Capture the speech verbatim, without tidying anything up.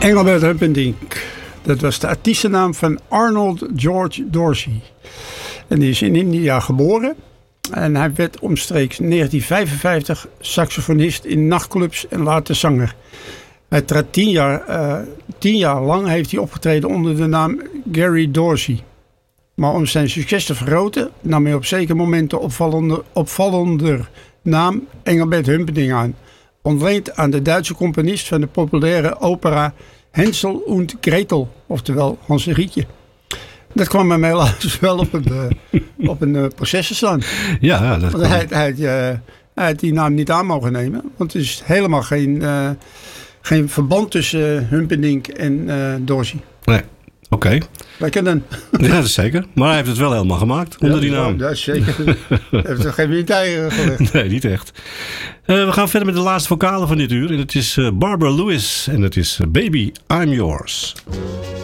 Engelbert Humperdinck. Dat was de artiestennaam van Arnold George Dorsey. En die is in India geboren. En hij werd omstreeks negentien vijfenvijftig saxofonist in nachtclubs en later zanger. Hij trad tien jaar, uh, tien jaar lang heeft hij opgetreden onder de naam Gary Dorsey. Maar om zijn succes te vergroten nam hij op zekere momenten opvallender, opvallender naam Engelbert Humperdinck aan. Ontleend aan de Duitse componist van de populaire opera Hansel und Gretel, oftewel Hans en Grietje. Dat kwam hem helaas wel op een, uh, op een uh, proces te staan. Ja, dat want hij, hij, uh, hij had die naam niet aan mogen nemen. Want er is helemaal geen, uh, geen verband tussen uh, Humperdinck en uh, Dorsey. Nee, oké. Okay. Wij kunnen. Ja, dat is zeker. Maar hij heeft het wel helemaal gemaakt onder ja, die naam. Ja, dat is zeker. Hij heeft er geen winter gelegd. Nee, niet echt. Uh, we gaan verder met de laatste vocale van dit uur. En het is uh, Barbara Lewis. En het is uh, Baby, I'm Yours.